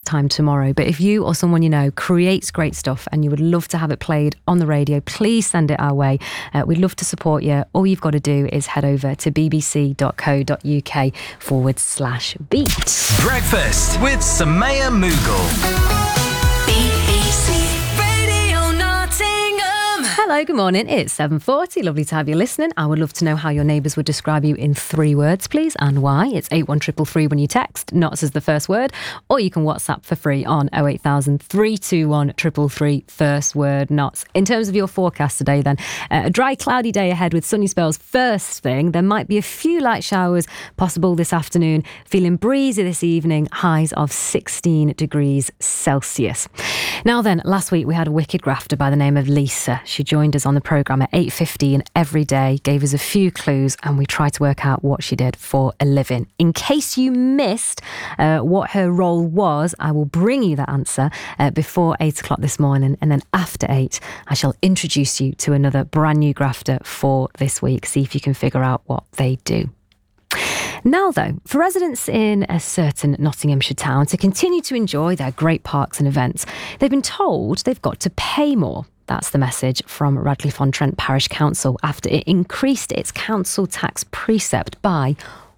time tomorrow. But if you or someone you know creates great stuff and you would love to have it played on the radio, please send it our way. We'd love to support you. All you've got to do is head over to bbc.co.uk/beat. Breakfast with Samaya Mughal. Hello, good morning. It's 7:40. Lovely to have you listening. I would love to know how your neighbours would describe you in 3 words, please, and why. It's 81333 when you text, NOTS as the first word, or you can WhatsApp for free on 08000 321 333, first word, NOTS. In terms of your forecast today, then, a dry, cloudy day ahead with sunny spells first thing. There might be a few light showers possible this afternoon. Feeling breezy this evening, highs of 16 degrees Celsius. Now then, last week we had a wicked grafter by the name of Lisa. She joined us on the programme at 8:15 every day, gave us a few clues, and we tried to work out what she did for a living. In case you missed what her role was, I will bring you that answer before 8 o'clock this morning, and then after 8 I shall introduce you to another brand new grafter for this week. See if you can figure out what they do. Now though, for residents in a certain Nottinghamshire town to continue to enjoy their great parks and events, they've been told they've got to pay more. That's the message from Radcliffe-on-Trent Parish Council after it increased its council tax precept by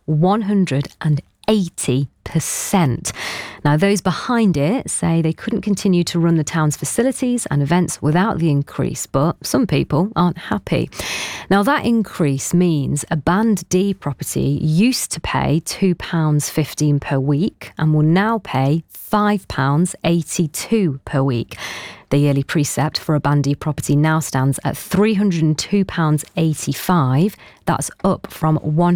180%. Now, those behind it say they couldn't continue to run the town's facilities and events without the increase, but some people aren't happy. Now, that increase means a Band D property used to pay £2.15 per week and will now pay £5.82 per week. The yearly precept for a Band D property now stands at £302.85. That's up from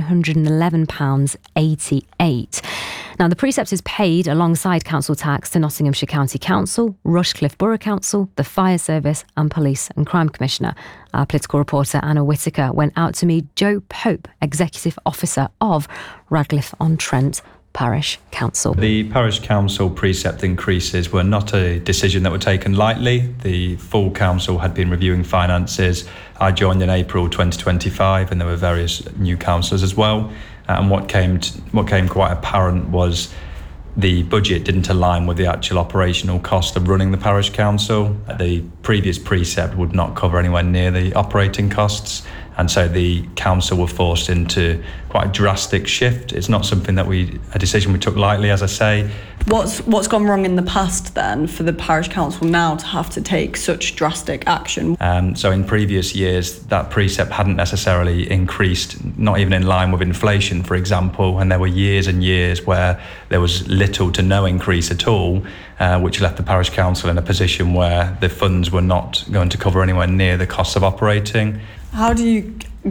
£111.88. Now, the precept is paid alongside council tax to Nottinghamshire County Council, Rushcliffe Borough Council, the Fire Service and Police and Crime Commissioner. Our political reporter Anna Whittaker went out to meet Joe Pope, Executive Officer of Radcliffe-on-Trent Parish Council. The Parish Council precept increases were not a decision that were taken lightly. The full council had been reviewing finances. I joined in April 2025 and there were various new councillors as well. And what came quite apparent was the budget didn't align with the actual operational cost of running the parish council. The previous precept would not cover anywhere near the operating costs, and so the council were forced into quite a drastic shift. It's not something that a decision we took lightly, as I say. What's gone wrong in the past then for the parish council now to have to take such drastic action? So in previous years, that precept hadn't necessarily increased, not even in line with inflation, for example, and there were years and years where there was little to no increase at all, which left the parish council in a position where the funds were not going to cover anywhere near the costs of operating. How do you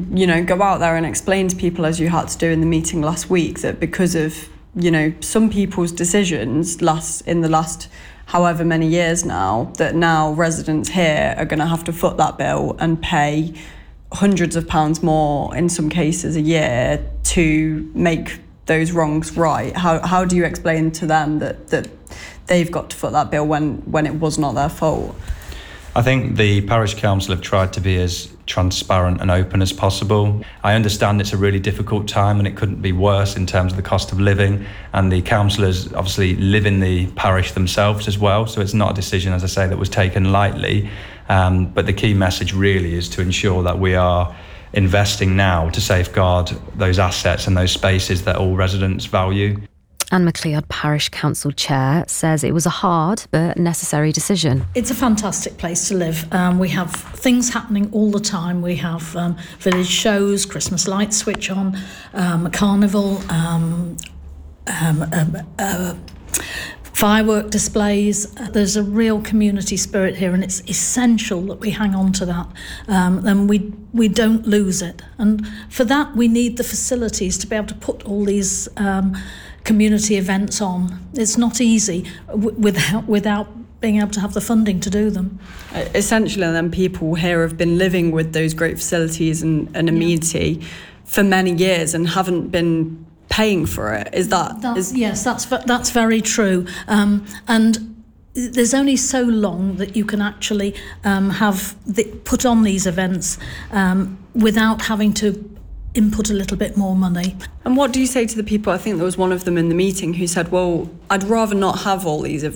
go out there and explain to people, as you had to do in the meeting last week, that because of some people's decisions in the last however many years now, that now residents here are going to have to foot that bill and pay hundreds of pounds more in some cases a year to make those wrongs right? How do you explain to them that they've got to foot that bill when it was not their fault? I think the parish council have tried to be as transparent and open as possible. I understand it's a really difficult time and it couldn't be worse in terms of the cost of living, and the councillors obviously live in the parish themselves as well, so it's not a decision, as I say, that was taken lightly, but the key message really is to ensure that we are investing now to safeguard those assets and those spaces that all residents value. Anne MacLeod, Parish Council Chair, says it was a hard but necessary decision. It's a fantastic place to live. We have things happening all the time. We have village shows, Christmas lights switch on, a carnival, firework displays. There's a real community spirit here, and it's essential that we hang on to that, and we don't lose it. And for that, we need the facilities to be able to put all these community events on. It's not easy without being able to have the funding to do them. Essentially, then people here have been living with those great facilities and amenity for many years and haven't been paying for it. Yes, that's very true. And there's only so long that you can actually put on these events without having to input a little bit more money. And what do you say to the people? I think there was one of them in the meeting who said, well, I'd rather not have all these